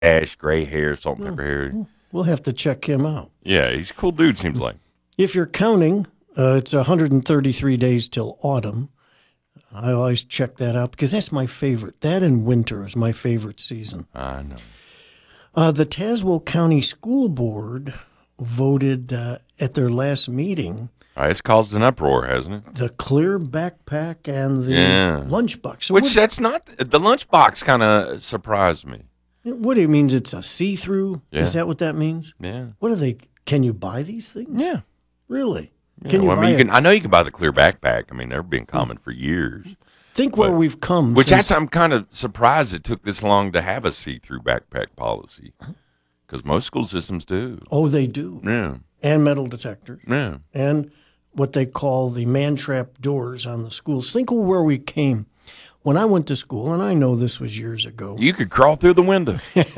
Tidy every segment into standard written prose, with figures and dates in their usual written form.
mustache, gray hair, salt and pepper hair. We'll have to check him out. Yeah, he's a cool dude, seems like. If you're counting, it's 133 days till autumn. I always check that out because that's my favorite. That and winter is my favorite season. I know. The Tazewell County School Board voted at their last meeting It's caused an uproar, hasn't it? the clear backpack and the lunchbox. So Which that's not the lunchbox. Kind of surprised me. what do you mean? It's a see-through? Yeah. Is that what that means? Yeah. What are they? Can you buy these things? Yeah. Really? Yeah, Can you well, I buy mean, it? I know you can buy the clear backpack. I mean, they're been common for years. Think where we've come. Which since- I'm kind of surprised it took this long to have a see-through backpack policy, because most school systems do. Oh, they do. Yeah. And metal detectors. Yeah. And what they call the man-trap doors on the schools. Think of where we came. When I went to school, and I know this was years ago, You could crawl through the window.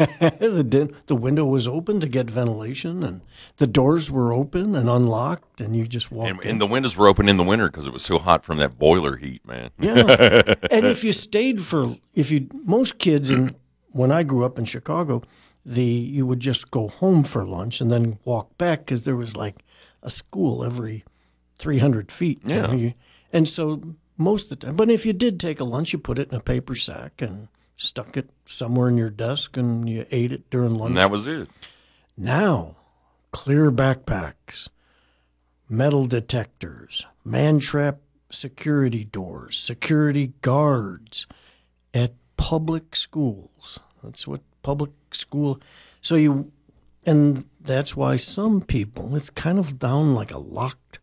the window was open to get ventilation, and the doors were open and unlocked, and you just walked in. And the windows were open in the winter because it was so hot from that boiler heat, man. Yeah. And if you stayed most kids, when I grew up in Chicago, you would just go home for lunch and then walk back because there was like a school every 300 feet. Yeah. And so most of the time, but if you did take a lunch, you put it in a paper sack and stuck it somewhere in your desk and you ate it during lunch. And that was it. Now, clear backpacks, metal detectors, man-trap security doors, security guards at public schools. That's what public school. And that's why some people, it's kind of down like a locked.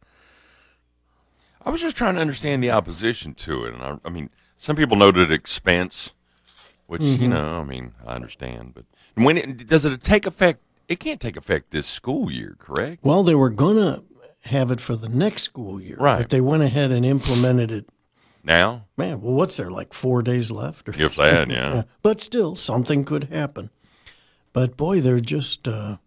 I was just trying to understand the opposition to it. And I mean, some people noted expense, which, I mean, I understand. But does it take effect? It can't take effect this school year, correct? Well, they were going to have it for the next school year. Right. But they went ahead and implemented it. Now? Man, well, what's there, like 4 days left? If that, yeah. But still, something could happen. But boy, they're just,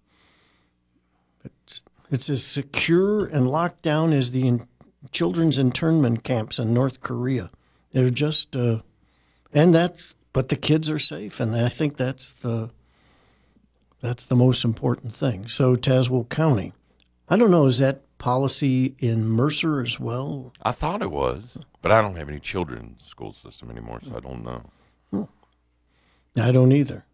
it's as secure and locked down as the children's internment camps in North Korea. They're just, but the kids are safe, and I think that's the most important thing. So Tazewell County, I don't know, is that policy in Mercer as well? I thought it was, but I don't have any children in the school system anymore, so I don't know. I don't either.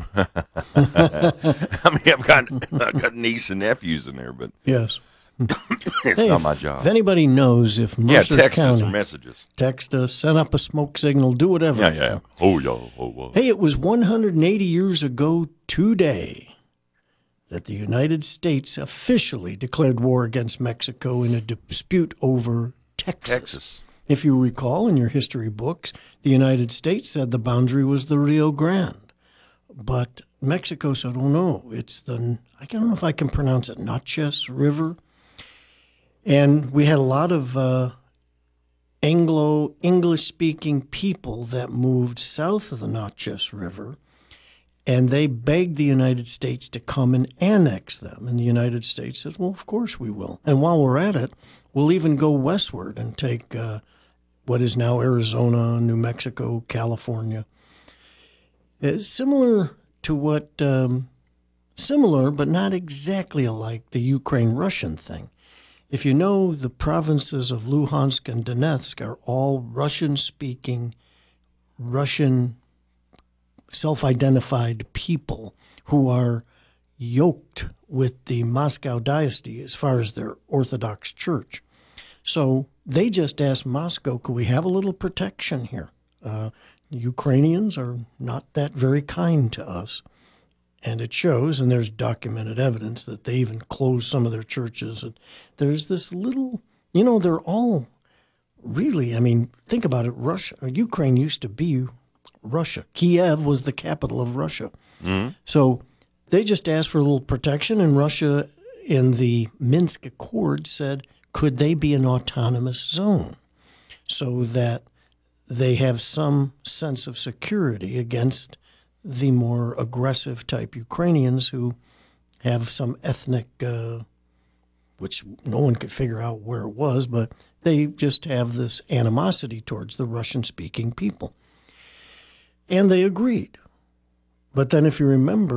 I mean, I've got niece and nephews in there, but Yes. it's not my job. If anybody knows if Mercer text us County, or messages. text us, send up a smoke signal, do whatever. Yeah. Oh, yeah. Oh. Hey, it was 180 years ago today that the United States officially declared war against Mexico in a dispute over Texas. If you recall in your history books, the United States said the boundary was the Rio Grande. But Mexico said, oh, no, it's I don't know if I can pronounce it, Natchez River. And we had a lot of English-speaking people that moved south of the Natchez River, and they begged the United States to come and annex them. And the United States says, well, of course we will. And while we're at it, we'll even go westward and take what is now Arizona, New Mexico, California. Similar to what, similar but not exactly alike, the Ukraine-Russian thing. If you know, the provinces of Luhansk and Donetsk are all Russian-speaking, Russian self-identified people who are yoked with the Moscow dynasty as far as their Orthodox Church. So they just asked Moscow, could we have a little protection here? The Ukrainians are not that very kind to us. And it shows, and there's documented evidence that they even closed some of their churches. And there's this little, they're all really, I mean, think about it. Ukraine used to be Russia. Kiev was the capital of Russia. Mm-hmm. So they just asked for a little protection, and Russia in the Minsk Accord said, could they be an autonomous zone so that they have some sense of security against the more aggressive type Ukrainians who have some ethnic, which no one could figure out where it was, but they just have this animosity towards the Russian-speaking people. And they agreed. But then if you remember,